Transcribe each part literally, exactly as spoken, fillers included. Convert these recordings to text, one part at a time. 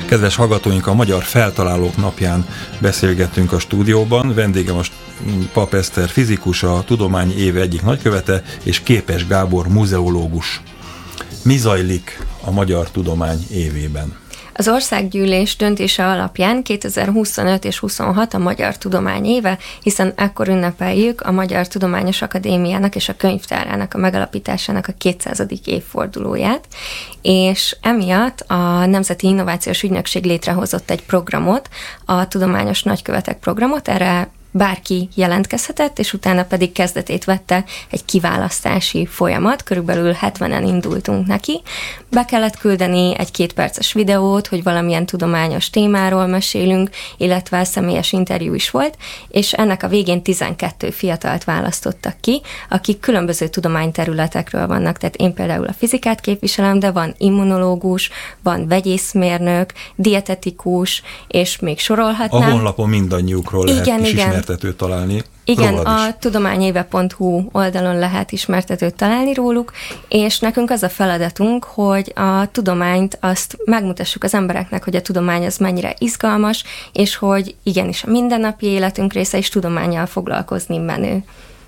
Kedves hallgatóink, a Magyar Feltalálók napján beszélgettünk a stúdióban. Vendégem most Papp Eszter fizikus, a Tudományi Éve egyik nagykövete, és Képes Gábor muzeológus. Mi zajlik a Magyar Tudomány Évében? Az Országgyűlés döntése alapján kétezer-huszonöt és huszonhat a Magyar Tudomány Éve, hiszen ekkor ünnepeljük a Magyar Tudományos Akadémiának és a könyvtárának a megalapításának a kétszázadik évfordulóját, és emiatt a Nemzeti Innovációs Ügynökség létrehozott egy programot, a Tudományos Nagykövetek programot, erre bárki jelentkezhetett, és utána pedig kezdetét vette egy kiválasztási folyamat, körülbelül hetvenen indultunk neki. Be kellett küldeni egy kétperces videót, hogy valamilyen tudományos témáról mesélünk, illetve személyes interjú is volt, és ennek a végén tizenkettő fiatalt választottak ki, akik különböző tudományterületekről vannak, tehát én például a fizikát képviselem, de van immunológus, van vegyészmérnök, dietetikus, és még sorolhatnám. A honlapon mindannyiukról lehet igen, is igen. ismertetőt találni. Igen, a tudományéve pont hu oldalon lehet ismertetőt találni róluk, és nekünk az a feladatunk, hogy a tudományt azt megmutassuk az embereknek, hogy a tudomány az mennyire izgalmas, és hogy igenis a mindennapi életünk része is tudománnyal foglalkozni menő.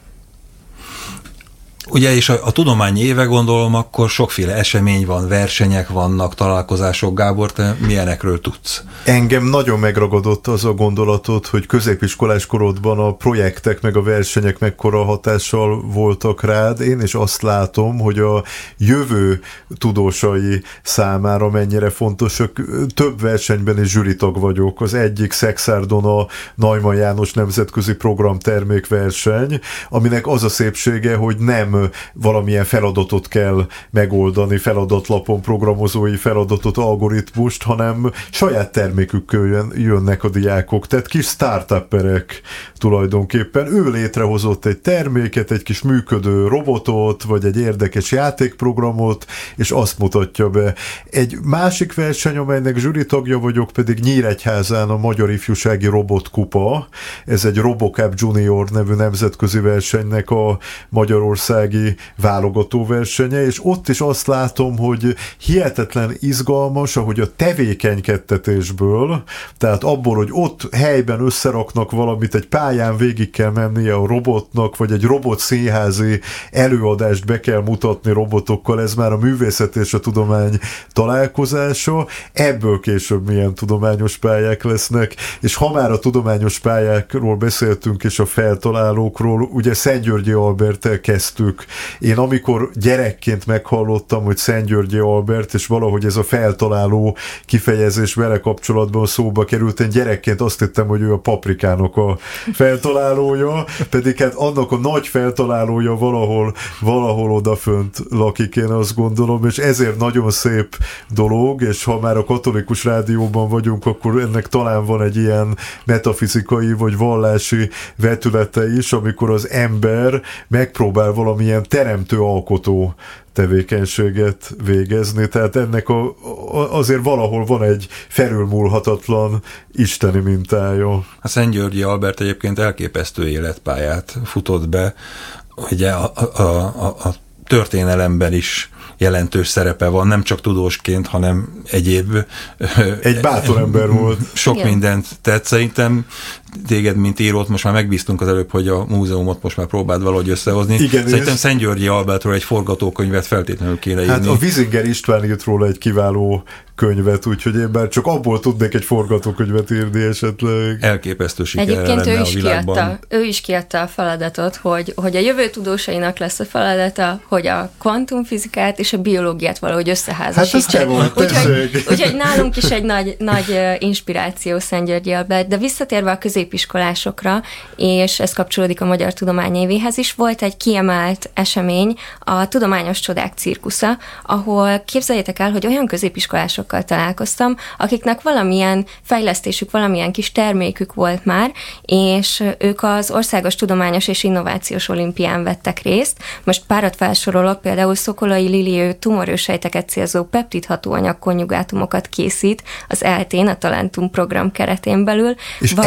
Ugye, és a, a tudományi éve, gondolom, akkor sokféle esemény van, versenyek vannak, találkozások. Gábor, te milyenekről tudsz? Engem nagyon megragadott az a gondolatot, hogy középiskolás korodban a projektek meg a versenyek mekkora hatással voltak rád. Én is azt látom, hogy a jövő tudósai számára mennyire fontosak. Több versenyben is zsűritag vagyok. Az egyik Szexárdon a Neumann János Nemzetközi Program termékverseny, aminek az a szépsége, hogy nem valamilyen feladatot kell megoldani, feladatlapon programozói feladatot, algoritmust, hanem saját termékükkel jön, jönnek a diákok, tehát kis startupperek tulajdonképpen. Ő létrehozott egy terméket, egy kis működő robotot, vagy egy érdekes játékprogramot, és azt mutatja be. Egy másik verseny, amelynek zsűritagja vagyok, pedig Nyíregyházán a Magyar Ifjúsági Robotkupa. Ez egy RoboCup Junior nevű nemzetközi versenynek a Magyarország válogató versenye, és ott is azt látom, hogy hihetetlen izgalmas, ahogy a tevékenykedtetésből, tehát abból, hogy ott helyben összeraknak valamit, egy pályán végig kell mennie a robotnak, vagy egy robot színházi előadást be kell mutatni robotokkal, ez már a művészet és a tudomány találkozása, ebből később milyen tudományos pályák lesznek, és ha már a tudományos pályákról beszéltünk, és a feltalálókról, ugye Szent-Györgyi Alberttel kezdtük. Én amikor gyerekként meghallottam, hogy Szent-Györgyi Albert, és valahogy ez a feltaláló kifejezés vele kapcsolatban szóba került, én gyerekként azt hittem, hogy ő a Paprikának a feltalálója, pedig hát annak a nagy feltalálója valahol, valahol odafönt lakik, én azt gondolom, és ezért nagyon szép dolog, és ha már a katolikus rádióban vagyunk, akkor ennek talán van egy ilyen metafizikai vagy vallási vetülete is, amikor az ember megpróbál valamilyen teremtő alkotó tevékenységet végezni, tehát ennek a, a, azért valahol van egy felülmúlhatatlan isteni mintája. A Szent-Györgyi Albert egyébként elképesztő életpályát futott be, ugye a, a, a, a történelemben is jelentős szerepe van, nem csak tudósként, hanem egyéb... Egy bátor ember volt. Sok igen. mindent tett. Szerintem téged, mint írót, most már megbíztunk az előbb, hogy a múzeumot most már próbáld valahogy összehozni. Igen, szerintem Szent-Györgyi Albertről egy forgatókönyvet feltétlenül kéne írni. Hát a Vizinger István írt róla egy kiváló könyvet, úgyhogy én már csak abból tudnék egy forgatókönyvet írni esetleg. Elképesztő siker Egyébként lenne ő is a világban. Kiadta, ő is kiadta a feladatot, hogy, hogy a jövő tudósainak lesz a feladata, hogy a kvantumfizikát és a biológiát valahogy összeházasítsa. Hát volt, úgyhogy, úgyhogy nálunk is egy nagy, nagy inspiráció Szent-Györgyi Albert, de visszatérve a középiskolásokra, és ez kapcsolódik a Magyar Tudomány Évéhez is, volt egy kiemelt esemény, a Tudományos Csodák Cirkusza, ahol képzeljétek el, hogy olyan középiskolásokkal találkoztam, akiknek valamilyen fejlesztésük, valamilyen kis termékük volt már, és ők az Országos Tudományos és Innovációs Olimpián vettek részt. Most párat felsorolok, például Szokolai Lili tumorősejteket célzó peptidhatóanyag konjugátumokat készít az é el té-n, a Talentum program keretén belül. És Van... ebben nem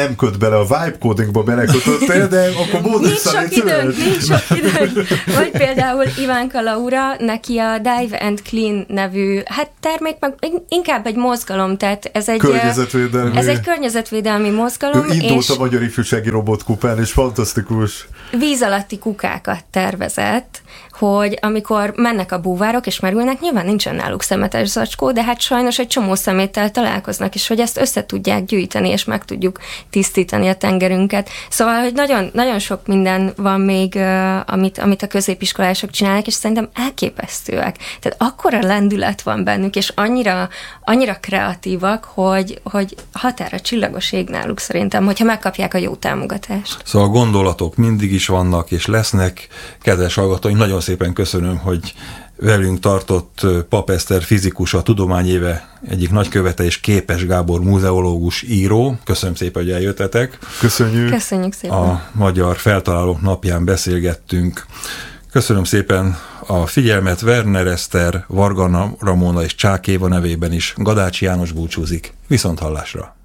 nem köt bele a vibe codingba, belekötöttél, de akkor mondd nincs sok időnk, nincs sok időnk. Vagy például Ivánka Laura, neki a Dive and Clean nevű, hát termék, meg inkább egy mozgalom, tehát ez egy környezetvédelmi, ez egy környezetvédelmi mozgalom. Ő indult és a Magyar Ifjúsági Robotkupán, és fantasztikus. Víz alatti kukákat tervezett, hogy amikor mennek a búvárok és merülnek, nyilván nincsen náluk szemetes zacskó, de hát sajnos egy csomó szeméttel találkoznak, és hogy ezt össze tudják gyűjteni, és meg tudjuk tisztítani a tengerünket. Szóval, hogy nagyon, nagyon sok minden van még, amit, amit a középiskolások csinálnak, és szerintem elképesztőek. Tehát akkora lendület van bennük, és annyira, annyira kreatívak, hogy, hogy határa csillagos ég náluk szerintem, hogyha megkapják a jó támogatást. Szóval a gondolatok mindig is vannak, és lesznek. Kedves hallgatóink, nagyon szépen köszönöm, hogy velünk tartott Papp Eszter fizikus, a Tudományéve egyik nagykövete, és Képes Gábor muzeológus, író. Köszönöm szépen, hogy eljöttetek. Köszönjük. Köszönjük szépen. A Magyar Feltalálók Napján beszélgettünk. Köszönöm szépen a figyelmet. Werner Eszter, Varga Ramona és Csák Éva nevében is Gadácsi János búcsúzik. Viszonthallásra.